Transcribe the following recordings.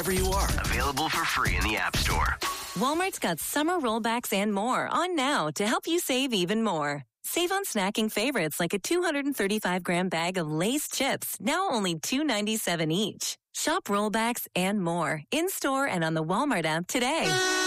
Wherever you are. Available for free in the App Store. Walmart's got summer rollbacks and more on now to help you save even more. Save on snacking favorites like a 235-gram bag of Lay's chips, now only $2.97 each. Shop rollbacks and more in-store and on the Walmart app today.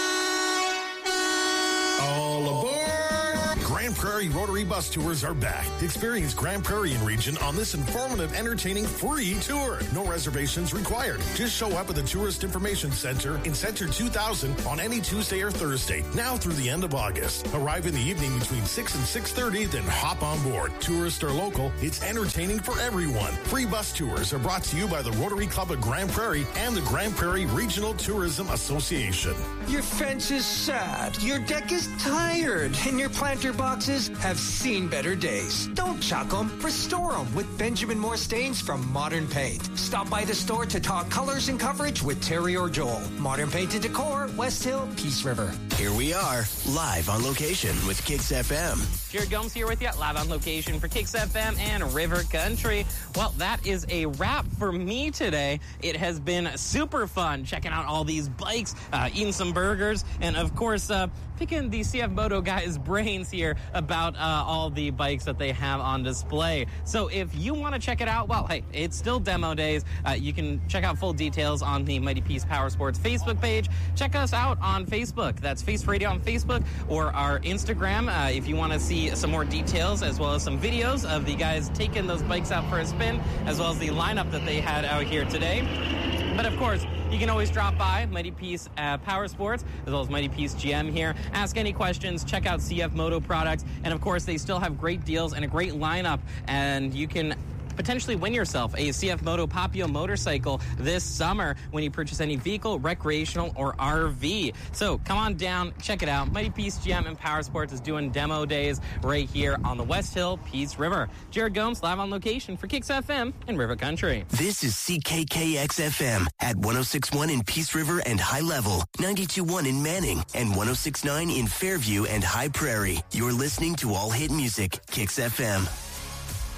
All aboard! Grand Prairie Rotary Bus Tours are back. Experience Grand Prairie and region on this informative, entertaining, free tour. No reservations required. Just show up at the Tourist Information Center in Center 2000 on any Tuesday or Thursday, now through the end of August. Arrive in the evening between 6 and 6:30, then hop on board. Tourist or local, it's entertaining for everyone. Free bus tours are brought to you by the Rotary Club of Grand Prairie and the Grand Prairie Regional Tourism Association. Your fence is sad, your deck is tired, and your planter boxes have seen better days. Don't chuck them, restore them with Benjamin Moore stains from Modern Paint. Stop by the store to talk colors and coverage with Terry or Joel. Modern Paint and Decor, West Hill, Peace River. Here we are, live on location with Kicks FM. Jared Gomes here with you, live on location for Kicks FM and River Country. Well, that is a wrap for me today. It has been super fun checking out all these bikes, eating some burgers, and of course, picking the CF Moto guys' brains here about all the bikes that they have on display. So if you want to check it out, well, hey, it's still demo days. You can check out full details on the Mighty Peace Power Sports Facebook page. Check us out on Facebook. That's Face Radio on Facebook, or our Instagram if you want to see some more details, as well as some videos of the guys taking those bikes out for a spin, as well as the lineup that they had out here today. But of course, you can always drop by Mighty Peace Power Sports, as well as Mighty Peace GM here. Ask any questions, check out CF Moto products, and of course, they still have great deals and a great lineup, and you can potentially win yourself a CF Moto Papio motorcycle this summer when you purchase any vehicle, recreational, or RV. So come on down, check it out. Mighty Peace GM and Power Sports is doing demo days right here on the West Hill Peace River. Jared Gomes, live on location for Kicks FM and River Country. This is CKKX FM at 106.1 in Peace River and High Level, 92.1 in Manning, and 106.9 in Fairview and High Prairie. You're listening to All Hit Music, Kicks FM.